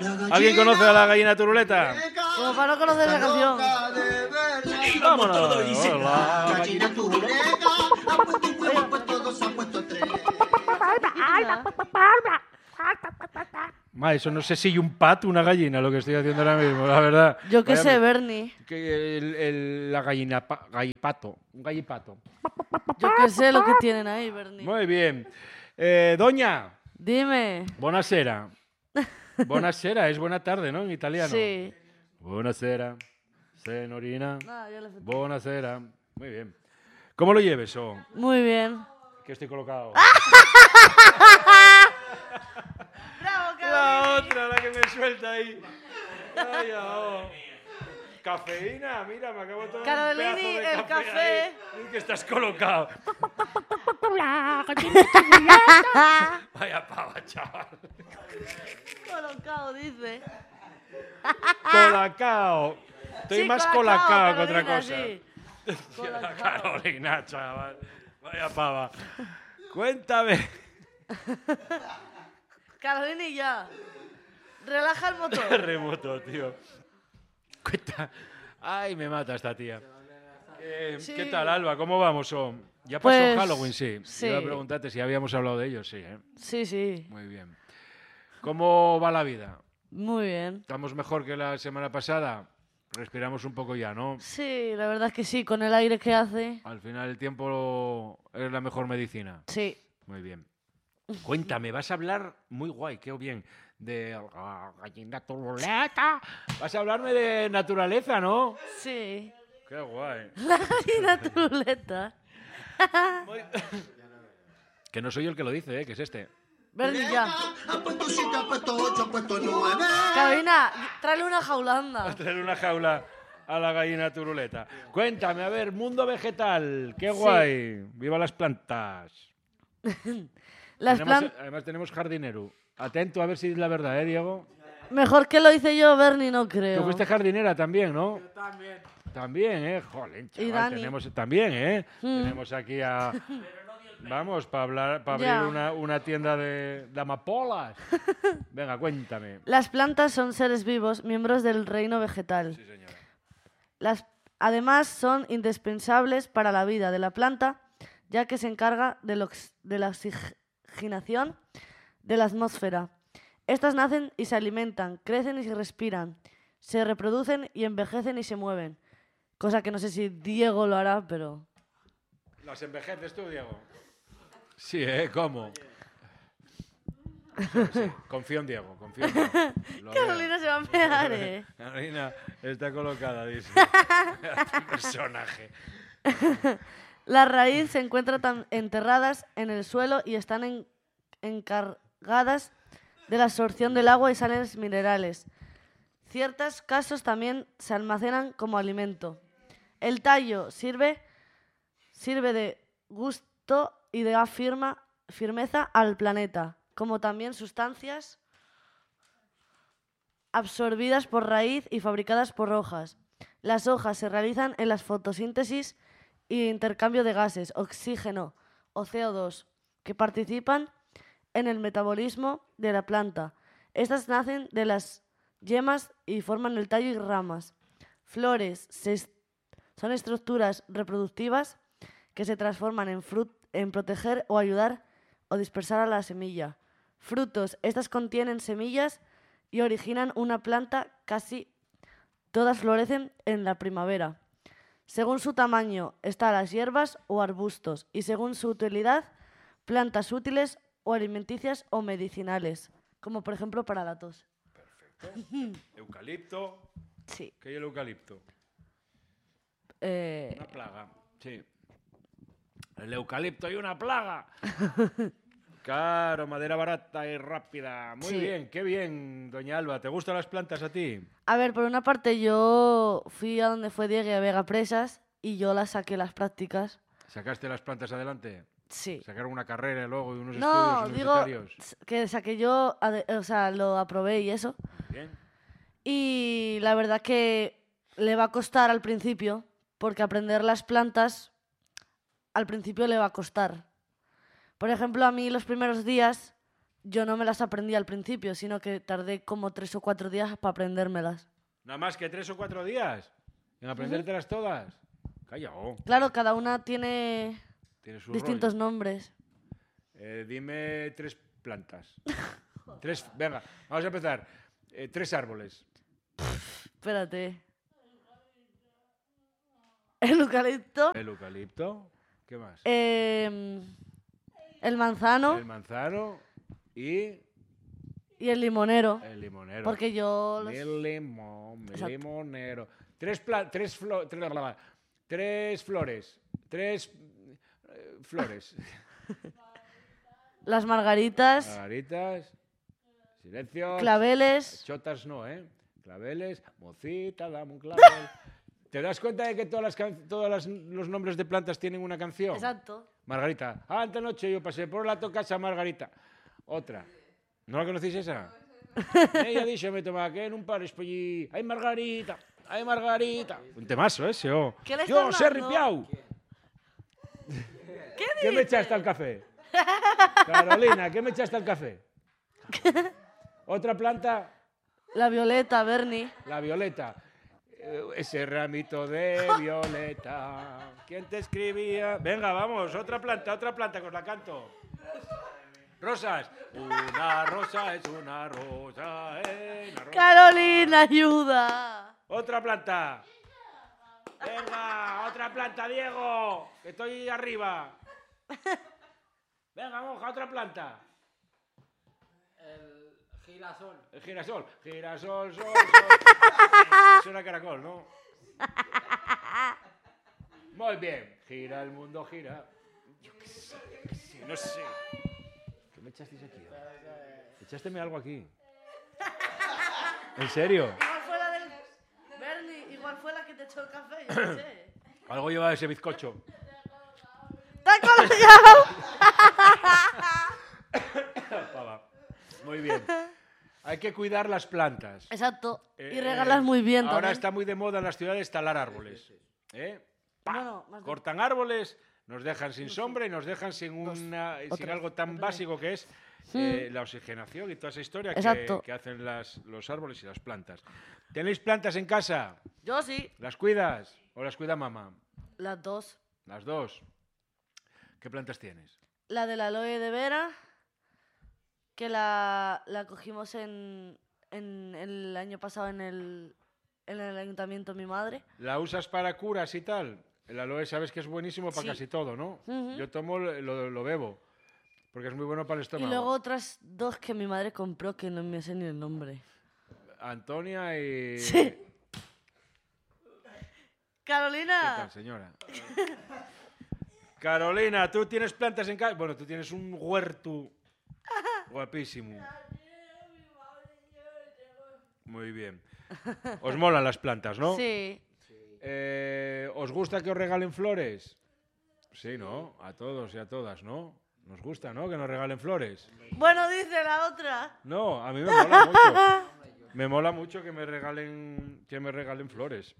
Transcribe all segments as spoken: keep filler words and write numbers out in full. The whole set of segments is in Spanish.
¿Alguien conoce a la gallina turuleta? Como para no conocer esa canción. Vámonos. Hola. Gallina turuleta, ha puesto un huevo, ha puesto dos, ha puesto tres. Ma, eso no sé si un pato, una gallina, lo que estoy haciendo ahora mismo, la verdad. Yo qué Vaya, sé, Bernie. Que el, el- la gallina, pa- gallipato, un gallipato. Yo qué sé lo que tienen ahí, Bernie. Muy bien. Eh, doña, Dime. buonasera. Buonasera, es buena tarde, ¿no? En italiano. Sí. Buonasera, senorina. Nada, yo le fe- Buonasera. Muy bien. ¿Cómo lo lleves, o? Muy bien. Que estoy colocado. ¡Bravo, La otra, la que me suelta ahí. Ay, oh. Cafeína, mira, me acabo todo un Carolini, pedazo de el café. ahí. Es que estás colocado. Vaya pava, chaval. Colocado, dice. Colacao. Estoy Sí, más colacao, colacao que otra Carolina, cosa. sí. Hostia, la Colacao. Carolina, chaval. Vaya pava. Cuéntame. Carolini, ya. Relaja el motor. Remoto, tío. Cuenta. Ay, me mata esta tía. Eh, Sí. ¿Qué tal, Alba? ¿Cómo vamos? oh? ¿Ya pasó Pues, Halloween? Sí. sí. Iba a preguntarte si habíamos hablado de ello, sí. ¿eh? Sí, sí. Muy bien. ¿Cómo va la vida? Muy bien. ¿Estamos mejor que la semana pasada? Respiramos un poco ya, ¿no? Sí, la verdad es que sí, con el aire que hace. Al final el tiempo es la mejor medicina. Sí. Muy bien. Cuéntame, vas a hablar muy guay, qué bien, de la gallina turuleta. Vas a hablarme de naturaleza, ¿no? Sí. Qué guay. La gallina turuleta. Que no soy yo el que lo dice, ¿eh? Que es este. Bernie, ya. Ha puesto siete, ha puesto ocho, ha puesto nueve. Carolina, tráele una jaulanda. Traer una jaula a la gallina turuleta. Cuéntame, a ver, mundo vegetal, qué Sí. guay. Viva las plantas. Las Tenemos- plantas. Además tenemos jardinero. Atento a ver si es la verdad, ¿eh, Diego? Mejor que lo hice yo, Bernie, no creo. Tú fuiste jardinera también, ¿no? También. También, ¿eh? Joder, chaval, Y Dani. tenemos también, ¿eh? Mm. Tenemos aquí a... Vamos, para hablar, para abrir Ya. una, una tienda de, de amapolas. Venga, cuéntame. Las plantas son seres vivos, miembros del reino vegetal. Sí, señora. Las, además, son indispensables para la vida de la planta, ya que se encarga de, la ox- de la oxigenación de la atmósfera. Estas nacen y se alimentan, crecen y se respiran, se reproducen y envejecen y se mueven. Cosa que no sé si Diego lo hará, pero... ¿Las envejeces tú, Diego? Sí, ¿eh? ¿Cómo? Sí, sí. Confío en Diego, confío en Diego. Lo veo. Carolina se va a pegar, ¿eh? Carolina está colocada, dice. Personaje. La raíz se encuentra tan enterradas en el suelo y están en- encargadas de la absorción del agua y sales minerales. Ciertos casos también se almacenan como alimento. El tallo sirve, sirve de gusto y da firma, firmeza al planeta, como también sustancias absorbidas por raíz y fabricadas por hojas. Las hojas se realizan en la fotosíntesis y intercambio de gases, oxígeno o C O dos, que participan en el metabolismo de la planta. Estas nacen de las yemas y forman el tallo y ramas. Flores se est- son estructuras reproductivas que se transforman en, frut- en proteger o ayudar o dispersar a la semilla. Frutos, estas contienen semillas y originan una planta. Casi todas florecen en la primavera. Según su tamaño están las hierbas o arbustos y según su utilidad, plantas útiles o alimenticias o medicinales, como por ejemplo para la tos. Eucalipto. Sí. ¿Qué es el eucalipto? Eh, Una plaga, sí. El eucalipto hay una plaga. Claro, madera barata y rápida. Muy Sí. bien, qué bien, doña Alba. ¿Te gustan las plantas a ti? a ver, por una parte yo fui a donde fue Diego a Vega Presas y yo las saqué las prácticas. ¿Sacaste las plantas adelante? Sí. ¿Sacaron una carrera y luego y unos No, estudios digo universitarios? s- que saqué yo, ade- o sea, lo aprobé y eso. Bien. Y la verdad que le va a costar al principio, porque aprender las plantas al principio le va a costar. Por ejemplo, a mí los primeros días yo no me las aprendí al principio, sino que tardé como tres o cuatro días para aprendérmelas. Nada más que tres o cuatro días en aprendértelas todas. Calla, oh, Claro, cada una tiene tiene su distintos rollo. nombres. Eh, dime tres plantas. tres, venga, vamos a empezar. Eh, tres árboles. Espérate. El eucalipto, El eucalipto. ¿Qué más? em, el manzano El manzano y y el limonero. el limonero. Porque yo... los- Mi limón, mi Exacto. limonero. Tres, pla- tres, flo- tres, bla, bla, bla. Tres flores. Tres eh, flores. Las margaritas, Margaritas. Silencio. claveles... Chotas no, ¿eh? Claveles. Mocita, dame un clavel. ¿Te das cuenta de que todas las can- todas las- los nombres de plantas tienen una canción? Exacto. Margarita. Ah, anoche yo pasé por la casa Margarita. Otra. ¿No la conocéis esa? Ella dice, me toma que en un par espolli. ¡Ay, Margarita! ¡Ay, Margarita! Un temazo ese, oh. ¿Qué le Yo, estás Serri dando? Piau. ¿Qué ¿Qué me echaste al café? Carolina, ¿qué me echaste al café? Otra planta, La violeta, Bernie. la violeta. Eh, Ese ramito de violeta. ¿Quién te escribía? Venga, vamos, otra planta, otra planta, que os la canto. Rosas. Una rosa es una rosa, eh, una rosa. Carolina, ayuda. Otra planta. Venga, otra planta, Diego. Que estoy arriba. Venga, monja, otra planta. El girasol. El girasol. Girasol, sol, sol. Suena caracol, ¿no? Muy bien. Gira el mundo, gira. Yo qué sé, yo qué sé, no sé. ¿Qué me echasteis aquí? Echásteme algo aquí. ¿En serio? Igual fue la del... Bernie, igual fue la que te echó el café, yo no sé. Algo lleva ese bizcocho. ¡Te ha colgado! Pava. Muy bien. Hay que cuidar las plantas. Exacto. Y Eh, regalas muy bien Ahora también. está muy de moda en las ciudades talar árboles. ¿Eh? Pa. Bueno, más de- Cortan árboles, nos dejan sin sombra y nos dejan sin, una, sin Otras. algo tan básico que es eh, la oxigenación y toda esa historia que, Exacto. que hacen las, los árboles y las plantas. ¿Tenéis plantas en casa? Yo sí. ¿Las cuidas o las cuida mamá? Las dos. Las dos. ¿Qué plantas tienes? La de la aloe de vera, que la, la cogimos en, en el año pasado en el, en el ayuntamiento mi madre. ¿La usas para curas y tal? El aloe sabes que es buenísimo para Sí. casi todo, ¿no? Ujú. Yo tomo, lo, lo bebo, porque es muy bueno para el Y estómago. luego otras dos que mi madre compró que no me sé ni el nombre. Antonia y... Sí. ¿Qué Carolina. tal, señora? Carolina, ¿tú tienes plantas en casa? Bueno, tú tienes un huerto guapísimo. Muy bien. ¿Os molan las plantas, no? Sí. Eh, ¿Os gusta que os regalen flores? Sí, ¿no? A todos y a todas, ¿no? Nos gusta, ¿no? Que nos regalen flores. Bueno, dice la otra. No, a mí me mola mucho. Me mola mucho que me regalen, que me regalen flores.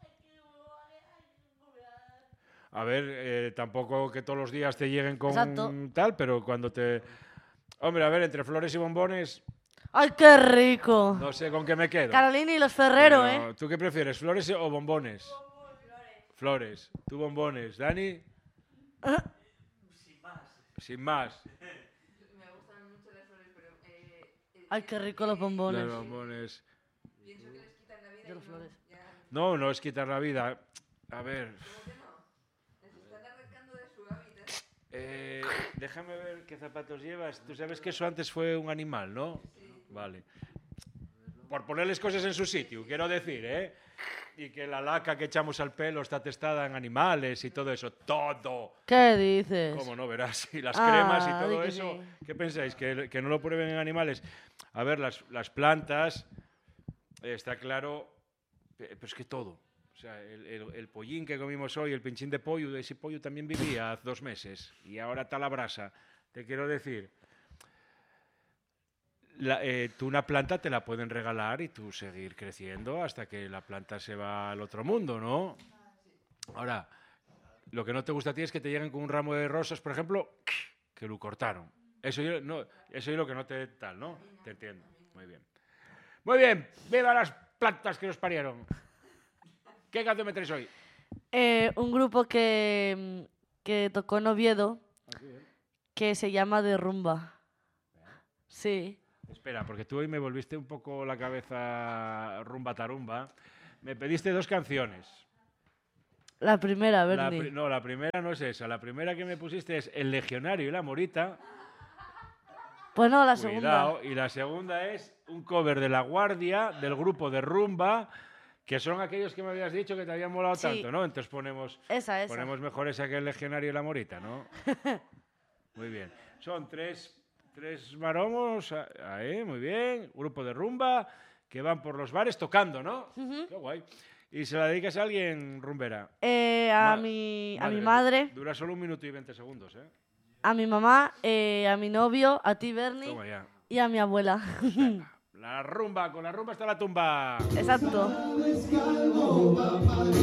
A ver, eh, tampoco que todos los días te lleguen con Exacto. tal, pero cuando te... Hombre, a ver, entre flores y bombones, ¡Ay, qué rico! no sé con qué me quedo. Carolina y los Ferrero, Pero, ¿eh? ¿tú qué prefieres, flores o bombones? Flores. ¿Tú bombones? ¿Dani? Sin más. Sin más. Me gustan mucho las flores, pero eh, eh, ¡Ay, qué rico los bombones! Los bombones. pienso que les quitan la vida De y las no, flores. ya, No, no es quitar la vida. A ver, ¿cómo que no? Les están arrancando de su hábitat. eh, déjame ver qué zapatos llevas. Tú sabes que eso antes fue un animal, ¿no? Vale. Por ponerles cosas en su sitio, quiero decir, ¿eh? Y que la laca que echamos al pelo está testada en animales y todo eso. ¡Todo! ¿Qué dices? ¿Cómo no verás? Y las Ah, cremas y di todo que eso. sí. ¿Qué pensáis? ¿Que, que no lo prueben en animales? A ver, las, las plantas, eh, está claro, pe- pero es que todo. O sea, el, el- el pollín que comimos hoy, el pinchín de pollo, ese pollo también vivía hace dos meses y ahora está la brasa. Te quiero decir, la- eh, tú una planta te la pueden regalar y tú seguir creciendo hasta que la planta se va al otro mundo, ¿no? Ahora, lo que no te gusta a ti es que te lleguen con un ramo de rosas, por ejemplo, que lo cortaron. Eso yo, no, eso es lo que no te tal, ¿no? Te entiendo. Muy bien. Muy bien. ¡Viva las plantas que nos parieron! ¿Qué canción me traes hoy? Eh, un grupo que, que tocó en Oviedo que se llama De Rumba. Sí. Espera, porque tú hoy me volviste un poco la cabeza rumba tarumba. Me pediste dos canciones. La primera, La Bernie. pri- no, la primera no es esa. La primera que me pusiste es El Legionario y la Morita. Pues no, la segunda. Cuidado. Y la segunda es un cover de La Guardia, del grupo de rumba, que son aquellos que me habías dicho que te habían molado Sí. tanto, ¿no? Entonces ponemos, Esa, esa. ponemos mejor esa que El Legionario y la Morita, ¿no? Muy bien. Son tres, tres maromos, a- ahí, muy bien. Grupo de rumba que van por los bares tocando, ¿no? Ujú. Qué guay. ¿Y se la dedicas a alguien, rumbera? Eh, a, Ma- mi, a mi du- madre, Dura solo un minuto y veinte segundos, ¿eh? a mi mamá, eh, a mi novio, a ti, Bernie, Toma ya. y a mi abuela. La rumba, con la rumba está la tumba. Exacto.